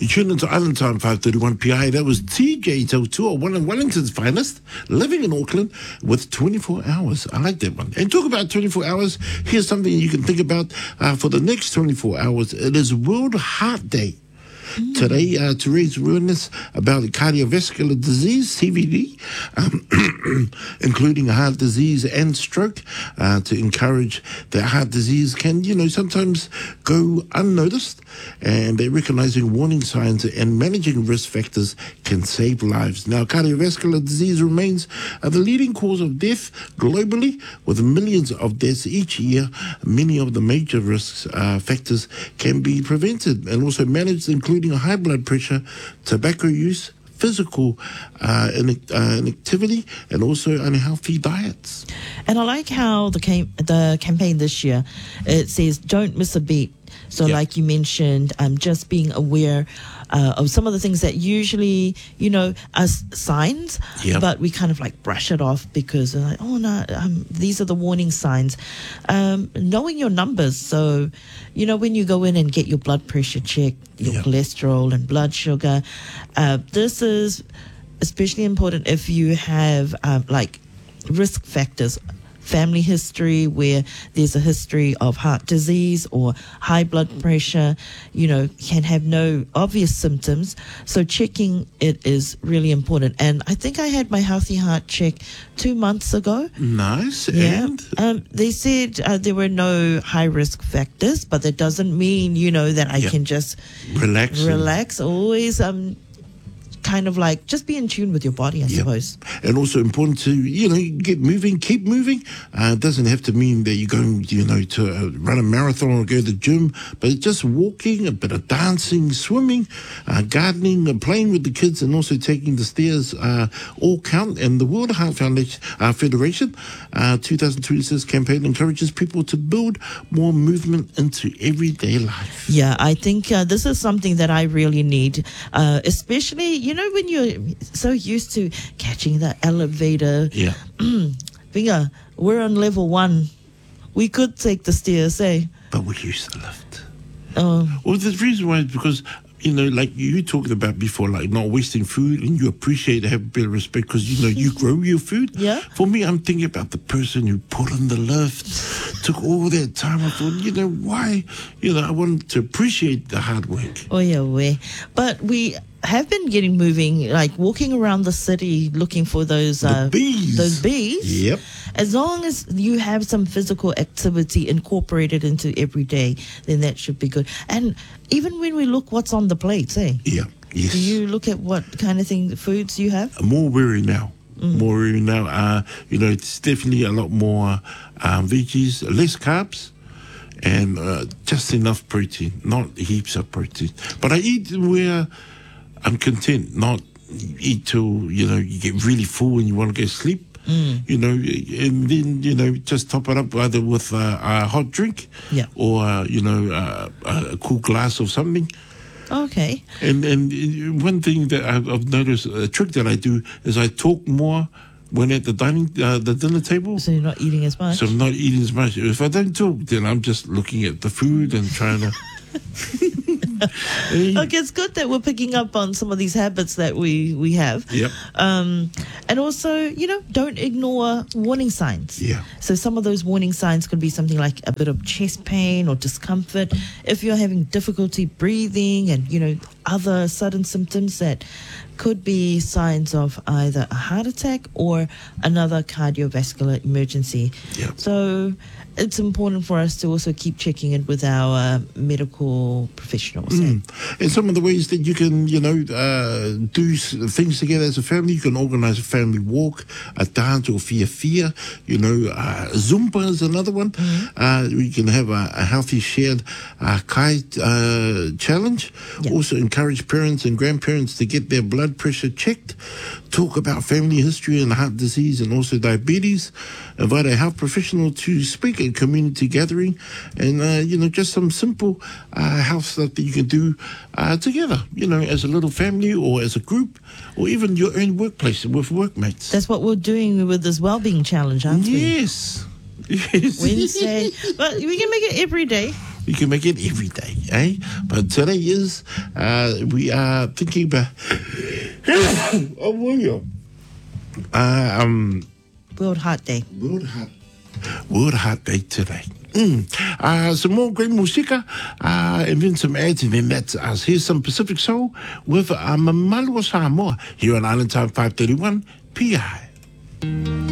You tuned into Island Time 5:31 PI. That was TJ Tautua, one of Wellington's finest, living in Auckland with 24 hours. I like that one. And talk about 24 hours. Here's something you can think about for the next 24 hours. It is World Heart Day. Today, to raise awareness about cardiovascular disease, CVD, including heart disease and stroke, to encourage that heart disease can, sometimes go unnoticed, and they're recognizing warning signs and managing risk factors can save lives. Now, cardiovascular disease remains the leading cause of death globally, with millions of deaths each year. Many of the major risk factors can be prevented and also managed, including high blood pressure, tobacco use, physical inactivity, and also unhealthy diets. And I like how the campaign this year, it says, don't miss a beat. So like you mentioned, just being aware of some of the things that usually, are signs, but we kind of like brush it off because like, oh no, these are the warning signs. Knowing your numbers. So, when you go in and get your blood pressure checked, your cholesterol and blood sugar, this is especially important if you have like risk factors. Family history where there's a history of heart disease or high blood pressure, can have no obvious symptoms. So checking it is really important. And I think I had my healthy heart check 2 months ago. Nice. Yeah. And? They said there were no high risk factors, but that doesn't mean, that I can just relax. Always, kind of like just be in tune with your body, I suppose. And also important to, get moving, keep moving. It doesn't have to mean that you're going, to run a marathon or go to the gym, but just walking, a bit of dancing, swimming, gardening, playing with the kids, and also taking the stairs all count. And the World Heart Foundation, Federation 2026 campaign encourages people to build more movement into everyday life. Yeah, I think this is something that I really need, especially, when you're so used to catching the elevator. Yeah. We're on level 1. We could take the stairs, but we use the lift. Well, the reason why is because, like you talked about before, like not wasting food, and you appreciate, have a bit of respect because, you grow your food. Yeah. For me, I'm thinking about the person who put on the lift, took all that time. I thought, why? I wanted to appreciate the hard work. Oh, yeah, but we have been getting moving, like walking around the city looking for those bees. Those bees. Yep. As long as you have some physical activity incorporated into every day, then that should be good. And even when we look what's on the plates, Yeah. Yes. Do you look at what kind of foods you have? More wary now. More wary now. It's definitely a lot more veggies, less carbs, and just enough protein, not heaps of protein. But I eat where I'm content, not eat till, you get really full and you want to go sleep. And then, just top it up either with a hot drink or, a cool glass of something. Okay. And one thing that I've noticed, a trick that I do is I talk more when at the dinner table. So you're not eating as much? So I'm not eating as much. If I don't talk, then I'm just looking at the food and trying to... Okay, it's good that we're picking up on some of these habits that we have. Yep. And also, don't ignore warning signs. Yeah. So some of those warning signs could be something like a bit of chest pain or discomfort. If you're having difficulty breathing and, other sudden symptoms that could be signs of either a heart attack or another cardiovascular emergency. Yep. So it's important for us to also keep checking in with our medical professionals. And some of the ways that you can, do things together as a family, you can organize a family walk, a dance or fia, Zumba is another one. We can have a healthy shared kai challenge. Yep. Also encourage parents and grandparents to get their blood pressure checked, talk about family history and heart disease and also diabetes, invite a health professional to speak at community gathering, and, just some simple health stuff that you can do together, as a little family or as a group or even your own workplace with workmates. That's what we're doing with this Wellbeing Challenge, aren't we? Yes. Wednesday. But we can make it every day. We can make it every day, eh? But today is, we are thinking about, World Heart Day. World Heart Day today. Some more great música, and then some ads, and then that's us. Here's some Pacific Soul with Mamalu Samoa here on Island Time 531 PI.